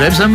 Επιστρέψαμε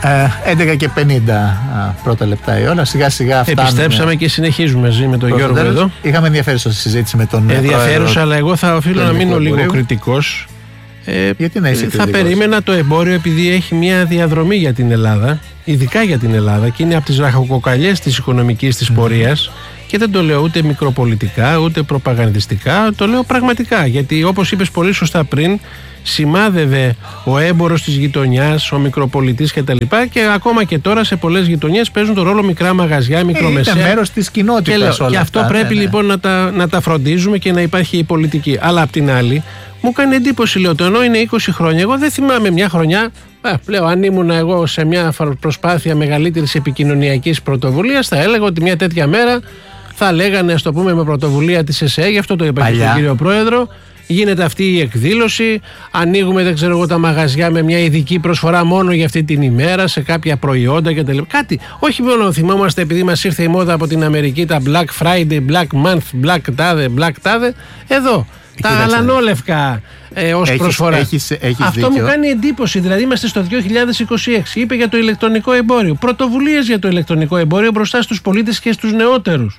11:50 πρώτα λεπτά η ώρα. Σιγά σιγά φτάνουμε. Επιστρέψαμε και συνεχίζουμε μαζί με τον Γιώργο εδώ. Είχαμε ενδιαφέρουσα συζήτηση με τον ενδιαφέρουσα, αλλά εγώ θα οφείλω να μείνω λίγο κριτικός. Γιατί να είσαι κριτικός? Θα περίμενα το εμπόριο, επειδή έχει μια διαδρομή για την Ελλάδα, ειδικά για την Ελλάδα, και είναι από τις ραχοκοκαλιές της οικονομικής της πορείας. Και δεν το λέω ούτε μικροπολιτικά ούτε προπαγανδιστικά, το λέω πραγματικά. Γιατί όπως είπες πολύ σωστά πριν, σημάδευε ο έμπορος της γειτονιάς, ο μικροπολιτής κτλ. Και ακόμα και τώρα σε πολλές γειτονιές παίζουν τον ρόλο μικρά μαγαζιά, μικρομεσαία. Είναι μέρος της κοινότητας όλα και αυτά. αυτό πρέπει λοιπόν να τα φροντίζουμε και να υπάρχει η πολιτική. Αλλά απ' την άλλη, μου κάνει εντύπωση, λέω, το ενώ είναι 20 χρόνια. Εγώ δεν θυμάμαι μια χρονιά. Λέω, αν ήμουν εγώ σε μια προσπάθεια μεγαλύτερης επικοινωνιακής πρωτοβουλίας, θα έλεγα ότι μια τέτοια μέρα θα λέγανε, ας το πούμε, με πρωτοβουλία της ΕΣΕ, γι' αυτό το είπα και στον κύριο Πρόεδρο. Γίνεται αυτή η εκδήλωση, ανοίγουμε, δεν ξέρω εγώ, τα μαγαζιά με μια ειδική προσφορά μόνο για αυτή την ημέρα σε κάποια προϊόντα κτλ. Κάτι. Όχι μόνο θυμόμαστε επειδή μας ήρθε η μόδα από την Αμερική, τα Black Friday, Black Month, Black τάδε. Εδώ. Τα αλανόλευκα ως προσφορά. Αυτό δίκιο. Μου κάνει εντύπωση. Δηλαδή, είμαστε στο 2026. Είπε για το ηλεκτρονικό εμπόριο. Πρωτοβουλίες για το ηλεκτρονικό εμπόριο μπροστά στους πολίτες και στους νεότερους.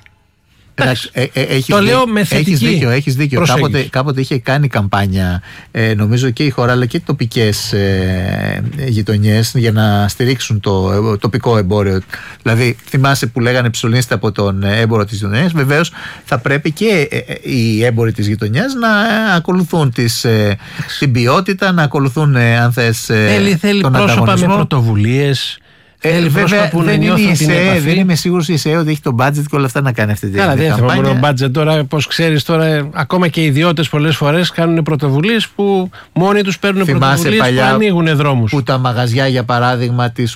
Το λέω με θετική. Έχεις δίκιο. Κάποτε είχε κάνει καμπάνια, νομίζω και η χώρα αλλά και τοπικές γειτονιές, για να στηρίξουν το τοπικό εμπόριο. Δηλαδή, θυμάσαι που λέγανε ψωλίστε από τον έμπορο της γειτονιάς. Βεβαίως, θα πρέπει και οι έμποροι της γειτονιάς να ακολουθούν την ποιότητα, να ακολουθούν, αν θες, θέλει τον πρόσωπα ανταγωνισμό. Με πρωτοβουλίες. Βέβαια, δεν είμαι σίγουρος η ΕΣΕ ότι έχει το budget και όλα αυτά να κάνει αυτή την καμπάνια. Καλά, δεν θέλω μόνο budget τώρα. Πώς ξέρεις τώρα, ακόμα και οι ιδιώτες πολλές φορές κάνουν πρωτοβουλίες που μόνοι τους παίρνουν πρωτοβουλίες που ανοίγουν δρόμους. Που τα μαγαζιά, για παράδειγμα, της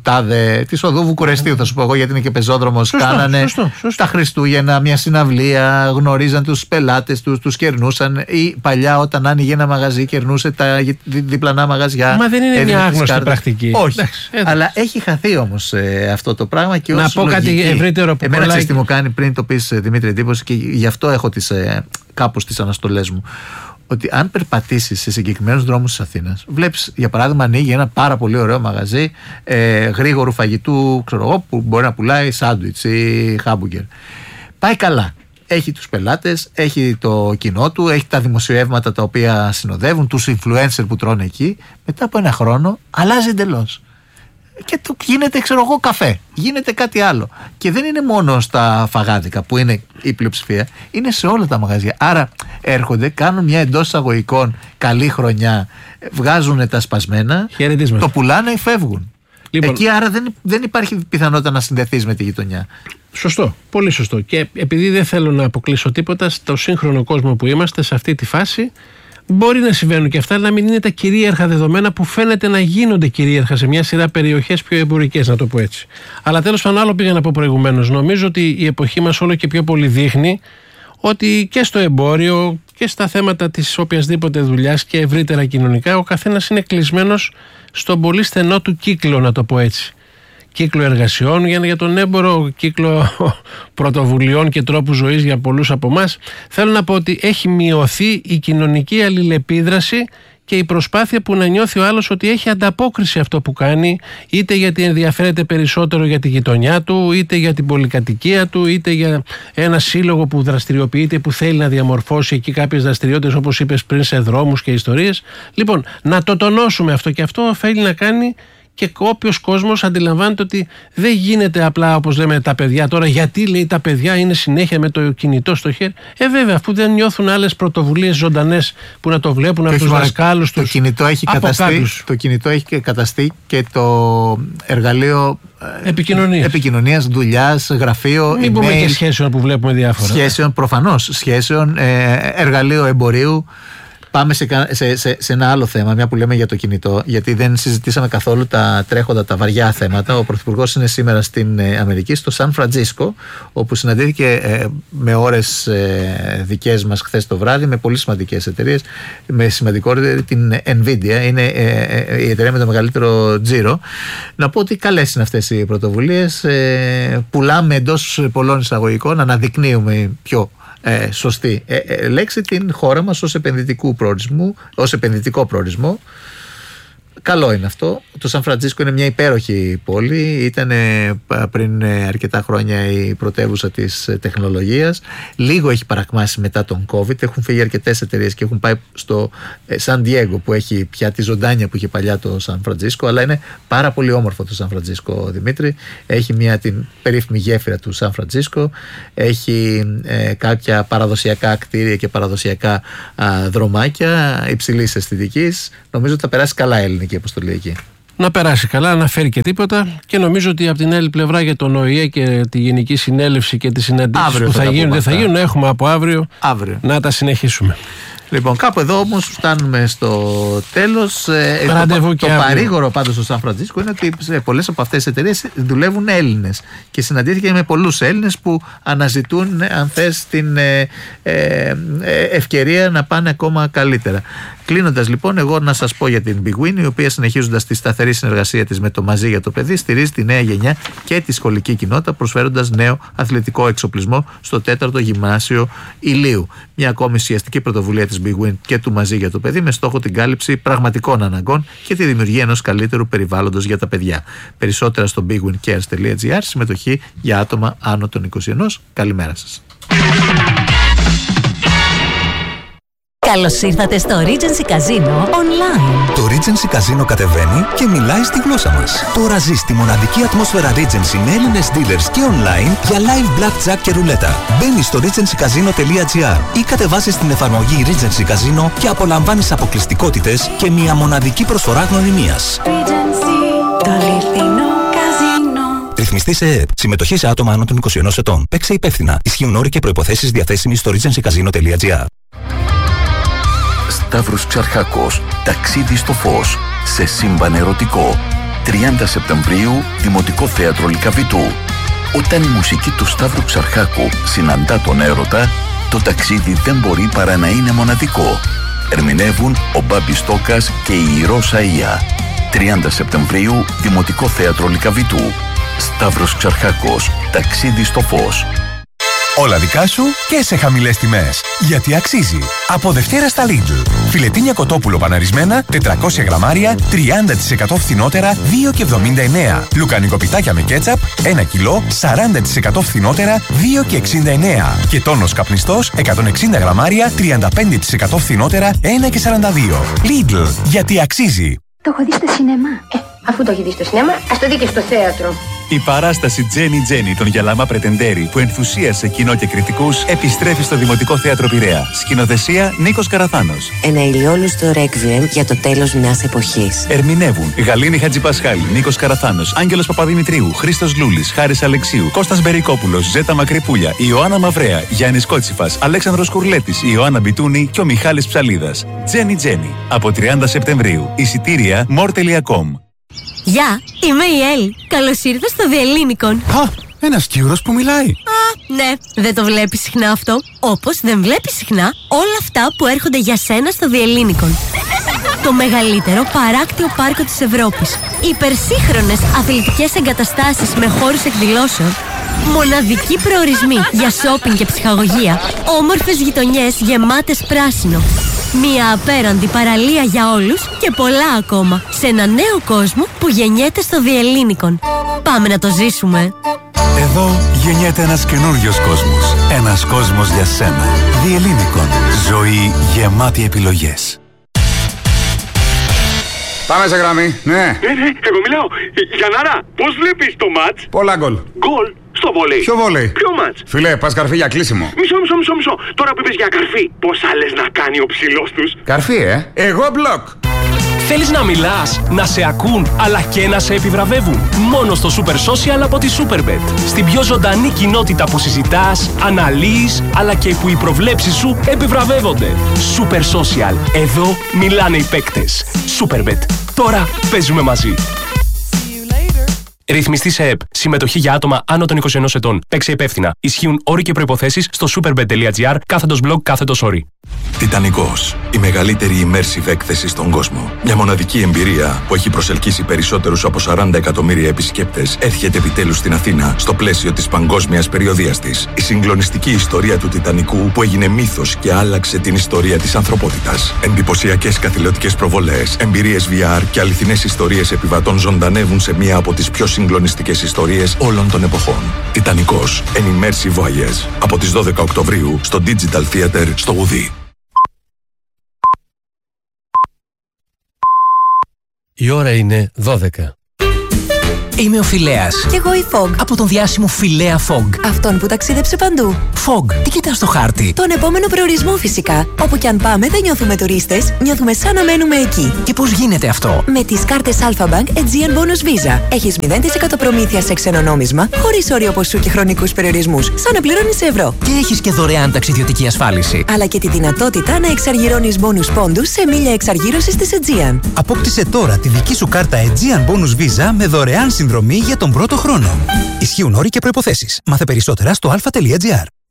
οδού Βουκουρεστίου, θα σου πω εγώ, γιατί είναι και πεζόδρομος, κάνανε τα Χριστούγεννα μια συναυλία, γνωρίζαν τους πελάτες τους κερνούσαν. Ή παλιά, όταν άνοιγε ένα μαγαζί, κερνούσε τα διπλανά μαγαζιά. Μα δεν είναι μια άγνωστη πρακτική. Όχι. Αλλά έχει χαθεί όμως αυτό το πράγμα. Και να πω κάτι ευρύτερο που εμένα ξέρεις τι μου κάνει πριν το πεις, Δημήτρη, εντύπωση, και γι' αυτό έχω κάπως τις αναστολές μου. Ότι αν περπατήσεις σε συγκεκριμένους δρόμους της Αθήνας, βλέπεις, για παράδειγμα, ανοίγει ένα πάρα πολύ ωραίο μαγαζί γρήγορου φαγητού, ξέρω εγώ, που μπορεί να πουλάει σάντουιτς ή χάμπουργκερ. Πάει καλά. Έχει τους πελάτες, έχει το κοινό του, έχει τα δημοσιεύματα τα οποία συνοδεύουν, τους influencer που τρώνε εκεί. Μετά από ένα χρόνο αλλάζει εντελώς. Και το γίνεται, ξέρω εγώ, καφέ. Γίνεται κάτι άλλο. Και δεν είναι μόνο στα φαγάδικα που είναι η πλειοψηφία, είναι σε όλα τα μαγαζιά. Άρα έρχονται, κάνουν μια εντός εισαγωγικών καλή χρονιά, βγάζουν τα σπασμένα, το πουλάνε, φεύγουν. Λοιπόν, εκεί άρα δεν υπάρχει πιθανότητα να συνδεθείς με τη γειτονιά. Σωστό, πολύ σωστό. Και επειδή δεν θέλω να αποκλείσω τίποτα, στο σύγχρονο κόσμο που είμαστε, σε αυτή τη φάση, μπορεί να συμβαίνουν και αυτά, αλλά να μην είναι τα κυρίαρχα δεδομένα που φαίνεται να γίνονται κυρίαρχα σε μια σειρά περιοχές πιο εμπορικές, να το πω έτσι. Αλλά τέλος πάντων, άλλο πήγα να πω προηγουμένως. Νομίζω ότι η εποχή μας όλο και πιο πολύ δείχνει ότι και στο εμπόριο και στα θέματα της οποιασδήποτε δουλειάς και ευρύτερα κοινωνικά, ο καθένας είναι κλεισμένος στον πολύ στενό του κύκλο, να το πω έτσι. Κύκλο εργασιών για τον έμπορο, κύκλο πρωτοβουλειών και τρόπου ζωής για πολλούς από εμάς. Θέλω να πω ότι έχει μειωθεί η κοινωνική αλληλεπίδραση και η προσπάθεια που να νιώθει ο άλλος ότι έχει ανταπόκριση αυτό που κάνει, είτε γιατί ενδιαφέρεται περισσότερο για τη γειτονιά του, είτε για την πολυκατοικία του, είτε για ένα σύλλογο που δραστηριοποιείται, που θέλει να διαμορφώσει εκεί κάποιες δραστηριότητες, όπως είπες πριν, σε δρόμους και ιστορίες. Λοιπόν, να το τονώσουμε αυτό, και αυτό οφείλει να κάνει και όποιος κόσμος αντιλαμβάνεται ότι δεν γίνεται απλά, όπως λέμε, τα παιδιά τώρα. Γιατί, λέει, τα παιδιά είναι συνέχεια με το κινητό στο χέρι? Βέβαια, αφού δεν νιώθουν άλλες πρωτοβουλίες ζωντανές που να το βλέπουν από τους δασκάλους τους. Το κινητό έχει καταστεί και το εργαλείο επικοινωνίας, δουλειάς, γραφείο. Μην πούμε και σχέσεων που βλέπουμε διάφορα. Σχέσεων, προφανώς. Σχέσεων, εργαλείο εμπορίου. Πάμε σε ένα άλλο θέμα, μια που λέμε για το κινητό, γιατί δεν συζητήσαμε καθόλου τα τρέχοντα, τα βαριά θέματα. Ο Πρωθυπουργός είναι σήμερα στην Αμερική, στο Σαν Φραντζίσκο, όπου συναντήθηκε με ώρες δικές μας χθες το βράδυ με πολύ σημαντικές εταιρείες, με σημαντικότερη την Nvidia, είναι η εταιρεία με το μεγαλύτερο τζίρο. Να πω ότι καλές είναι αυτές οι πρωτοβουλίες. Πουλάμε εντός πολλών εισαγωγικών, αναδεικνύουμε πιο σωστή λέξη την χώρα μας ως επενδυτικό προορισμό. Καλό είναι αυτό. το Σαν Φραντζίσκο είναι μια υπέροχη πόλη. Ήταν πριν αρκετά χρόνια η πρωτεύουσα της τεχνολογίας. Λίγο έχει παρακμάσει μετά τον COVID. Έχουν φύγει αρκετές εταιρείες και έχουν πάει στο Σαν Διέγκο, που έχει πια τη ζωντάνια που είχε παλιά το Σαν Φραντζίσκο. Αλλά είναι πάρα πολύ όμορφο το Σαν Φραντζίσκο, Δημήτρη. Έχει την περίφημη γέφυρα του Σαν Φραντζίσκο. Έχει κάποια παραδοσιακά κτίρια και παραδοσιακά δρομάκια υψηλής αισθητικής. Νομίζω ότι θα περάσει καλά η ελληνική αποστολή εκεί. Να περάσει καλά, να φέρει και τίποτα. Και νομίζω ότι από την άλλη πλευρά για τον ΟΗΕ και τη Γενική Συνέλευση και τις συναντήσεις που θα γίνουν, δεν θα γίνουν, έχουμε από αύριο να τα συνεχίσουμε. Λοιπόν, κάπου εδώ όμως φτάνουμε στο τέλος. Το παρήγορο πάντως στο Σαν Φραντζίσκο είναι ότι σε πολλές από αυτές τις εταιρείες δουλεύουν Έλληνες. Και συναντήθηκε με πολλούς Έλληνες που αναζητούν, αν θες, την ευκαιρία να πάνε ακόμα καλύτερα. Κλείνοντας λοιπόν, εγώ να σας πω για την Big Win, η οποία συνεχίζοντας τη σταθερή συνεργασία της με το Μαζί για το Παιδί, στηρίζει τη νέα γενιά και τη σχολική κοινότητα, προσφέροντας νέο αθλητικό εξοπλισμό στο 4ο Γυμνάσιο Ηλίου. Μια ακόμη ουσιαστική πρωτοβουλία της Big Win και του Μαζί για το Παιδί, με στόχο την κάλυψη πραγματικών αναγκών και τη δημιουργία ενός καλύτερου περιβάλλοντος για τα παιδιά. Περισσότερα στο bigwincares.gr, συμμετοχή για άτομα άνω των 21. Καλημέρα σας. Καλώς ήρθατε στο Regency Casino Online. Το Regency Casino κατεβαίνει και μιλάει στη γλώσσα μας. Τώρα ζεις τη μοναδική ατμόσφαιρα Regency με Έλληνες dealers και online για live blackjack και ρουλέτα. Μπαίνεις στο regencycasino.gr ή κατεβάζεις την εφαρμογή Regency Casino και απολαμβάνεις αποκλειστικότητες και μια μοναδική προσφορά γνωριμίας. Regency, το αληθινό καζίνο. Ρυθμιστή σε ΕΕΠ. Συμμετοχή σε άτομα άνω των 21 ετών. Παίξε υπεύθυνα. Ισχύουν όροι και προϋποθέσεις διαθέσιμοι στο regencycasino.gr. Σταύρος Ξαρχάκος, ταξίδι στο φως, σε σύμπαν ερωτικό. 30 Σεπτεμβρίου, Δημοτικό Θέατρο Λυκαβητού. Όταν η μουσική του Σταύρου Ξαρχάκου συναντά τον έρωτα, το ταξίδι δεν μπορεί παρά να είναι μοναδικό. Ερμηνεύουν ο Μπάμπης Στόκας και η Ρώσα Ία. 30 Σεπτεμβρίου, Δημοτικό Θέατρο Λυκαβητού. Σταύρος Ξαρχάκος, ταξίδι στο φως. Όλα δικά σου και σε χαμηλές τιμές. Γιατί αξίζει. Από Δευτέρα στα Lidl. Φιλετίνια κοτόπουλο παναρισμένα, 400 γραμμάρια, 30% φθηνότερα, 2,79. Λουκανικοπιτάκια με κέτσαπ, 1 κιλό, 40% φθηνότερα, 2,69. Και τόνος καπνιστός, 160 γραμμάρια, 35% φθηνότερα, 1,42. Lidl. Γιατί αξίζει. Το έχω δει στο σινεμά. Αφού το έχει δει στο σινεμά, ας το δει και στο θέατρο. Η παράσταση Τζένι Τζένι των Γιαλάμα Πρετεντέρη, που ενθουσίασε κοινό και κριτικούς, επιστρέφει στο Δημοτικό Θέατρο Πειραιά. Σκηνοθεσία Νίκος Καραθάνος. Ένα ηλιόλουστο ρέκβιεμ για το τέλος μιας εποχής. Ερμηνεύουν Γαλήνη Χατζηπασχάλη, Νίκος Καραθάνος, Άγγελος Παπαδημητρίου, Χρήστος Λούλης, Χάρης Αλεξίου, Κώστας Μπερικόπουλος, Ζέτα Μακρυπούλια, Ιωάννα Μαυρέα, Γιάννης Κότσιφας, Αλέξανδρος Κουρλέτης, Ιωάννα Μπιτούνη και ο Μιχάλης Ψαλίδας. Τζένι Τζένι. Από 30 Σεπτεμβρίου. Εισιτήρια more.com. Γεια, είμαι η Έλλη. Καλώς ήρθες στο Διελλήνικον. Α, ένας Κύρος που μιλάει. Ναι, δεν το βλέπεις συχνά αυτό. Όπως δεν βλέπεις συχνά όλα αυτά που έρχονται για σένα στο Διελλήνικον. Το μεγαλύτερο παράκτιο πάρκο της Ευρώπης. Υπερσύγχρονες αθλητικές εγκαταστάσεις με χώρους εκδηλώσεων. Μοναδικοί προορισμοί για σόπινγκ και ψυχαγωγία. Όμορφες γειτονιές γεμάτες πράσινο. Μια απέραντη παραλία για όλους και πολλά ακόμα. Σε ένα νέο κόσμο που γεννιέται στο Διελλήνικον. Πάμε να το ζήσουμε. Εδώ γεννιέται ένας καινούριος κόσμος. Ένας κόσμος για σένα. Διελλήνικον. Ζωή γεμάτη επιλογές. Πάμε σε γραμμή, ναι. Εγώ μιλάω. Γιαννάρα, πώς βλέπεις το μάτς? Πολλά γκολ. Γκολ στο βόλεϊ. Ποιο βόλεϊ? Ποιο μάτς? Φιλέ, πας καρφί για κλείσιμο. Μισό. Τώρα που είπες για καρφί, πόσα λες να κάνει ο ψηλός τους? Καρφί, Εγώ μπλοκ. Θέλεις να μιλάς, να σε ακούν, αλλά και να σε επιβραβεύουν? Μόνο στο Super Social από τη Superbet. Στην πιο ζωντανή κοινότητα που συζητάς, αναλύεις, αλλά και που οι προβλέψεις σου επιβραβεύονται. Super Social. Εδώ μιλάνε οι παίκτες. Superbet. Τώρα παίζουμε μαζί. Ρυθμιστή σε ΕΕΠ. Συμμετοχή για άτομα άνω των 21 ετών. Παίξε υπεύθυνα. Ισχύουν όροι και προϋποθέσεις στο superbet.gr /blog/όροι. Τιτανικός. Η μεγαλύτερη immersive έκθεση στον κόσμο. Μια μοναδική εμπειρία που έχει προσελκύσει περισσότερους από 40 εκατομμύρια επισκέπτες έρχεται επιτέλους στην Αθήνα στο πλαίσιο της παγκόσμιας περιοδείας της. Η συγκλονιστική ιστορία του Τιτανικού που έγινε μύθος και άλλαξε την ιστορία της ανθρωπότητας. Εντυπωσιακές καθηλωτικές προβολές, εμπειρίες VR και αληθινές ιστορίες επιβατών ζωντανεύουν σε μία από τις πιο συγκλονιστικές ιστορίες όλων των εποχών. Τιτανικός. An immersive voyage. Από τις 12 Οκτωβρίου στο Digital Theater στο Γουδί. Η ώρα είναι 12. Είμαι ο Φιλέας. Κι εγώ η Fog. Από τον διάσημο Φιλέα Fog. Αυτόν που ταξίδεψε παντού. Fog, τι κοιτάς στο χάρτη? Τον επόμενο προορισμό φυσικά. Όπου κι αν πάμε δεν νιώθουμε τουρίστες, νιώθουμε σαν να μένουμε εκεί. Και πώς γίνεται αυτό? Με τις κάρτες Alpha Bank Aegean Bonus Visa. Έχεις 0% προμήθεια σε ξένο νόμισμα, χωρίς όριο ποσού και χρονικούς περιορισμούς, σαν να πληρώνεις ευρώ. Και έχεις και δωρεάν ταξιδιωτική ασφάλιση. Αλλά και τη δυνατότητα να εξαργυρώνεις bonus πόντους σε μίλια εξαργύρωσης της Aegean. Απόκτησε τώρα τη δική σου κάρτα Aegean Bonus Visa με δωρεάν συνδρομή για τον πρώτο χρόνο. Ισχύουν όροι και προϋποθέσεις. Μάθε περισσότερα στο alpha.gr.